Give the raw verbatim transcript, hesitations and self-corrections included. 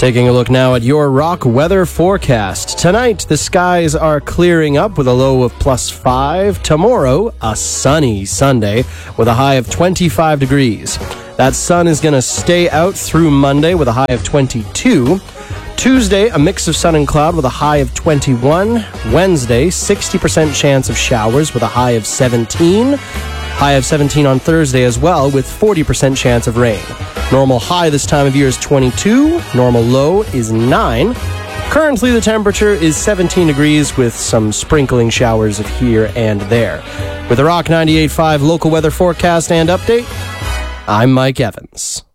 Taking a look now at your Rock weather forecast. Tonight, the skies are clearing up with a low of plus five. Tomorrow, a sunny Sunday with a high of twenty-five degrees. That sun is going to stay out through Monday with a high of twenty-two. Tuesday, a mix of sun and cloud with a high of twenty-one. Wednesday, sixty percent chance of showers with a high of seventeen. High of seventeen on Thursday as well with forty percent chance of rain. Normal high this time of year is twenty-two. Normal low is nine. Currently, the temperature is seventeen degrees with some sprinkling showers of here and there. With the Rock ninety-eight point five local weather forecast and update, I'm Mike Evans.